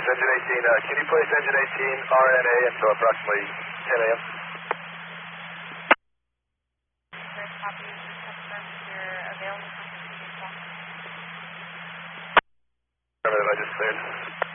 Engine 18, can you place Engine 18 RNA until approximately 10 a.m.? First copy, just confirm if you're available for continued call. Remember that I just cleared.